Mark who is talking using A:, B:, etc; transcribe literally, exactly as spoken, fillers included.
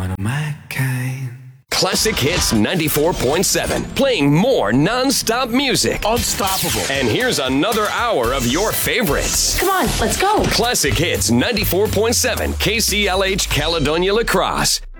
A: one of my kind.
B: Classic Hits ninety-four point seven, playing more non-stop music.
C: Unstoppable.
B: And here's another hour of your favorites.
D: Come on, let's go.
B: Classic Hits ninety-four point seven, K C L H Caledonia La Crosse.